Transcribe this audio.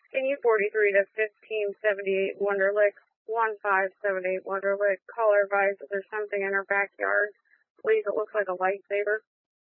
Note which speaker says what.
Speaker 1: Can you 43 to 1578 Wonderlick, 1578 Wonderlick, call her advice that there's something in her backyard. Please, it looks like a lightsaber.